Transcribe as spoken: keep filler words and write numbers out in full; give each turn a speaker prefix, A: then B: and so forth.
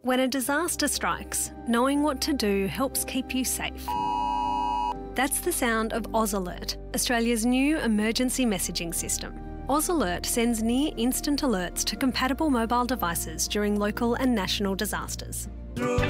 A: When a disaster strikes, knowing what to do helps keep you safe. That's the sound of Oz Alert, Australia's new emergency messaging system. Oz Alert sends near-instant alerts to compatible mobile devices during local and national disasters.